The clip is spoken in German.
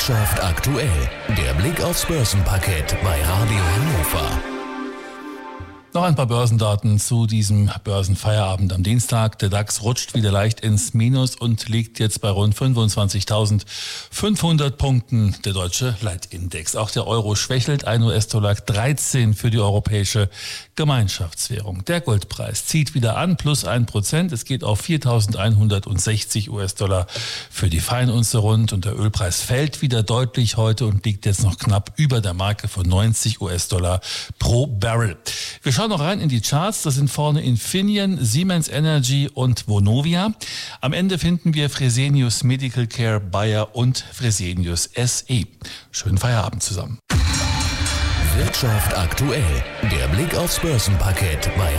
Wirtschaft aktuell. Der Blick aufs Börsenparkett bei Radio Hannover. Noch ein paar Börsendaten zu diesem Börsenfeierabend am Dienstag. Der DAX rutscht wieder leicht ins Minus und liegt jetzt bei rund 25.500 Punkten. Der deutsche Leitindex. Auch der Euro schwächelt. 1 US-Dollar 13 für die europäische Gemeinschaftswährung. Der Goldpreis zieht wieder an, plus 1%. Es geht auf 4.160 US-Dollar für die Feinunze rund. Und der Ölpreis fällt wieder deutlich heute und liegt jetzt noch knapp über der Marke von 90 US-Dollar pro Barrel. Wir schauen noch rein in die Charts. Das sind vorne Infineon, Siemens Energy und Vonovia. Am Ende finden wir Fresenius Medical Care, Bayer und Fresenius SE. Schönen Feierabend zusammen. Wirtschaft aktuell. Der Blick aufs Börsenparkett bei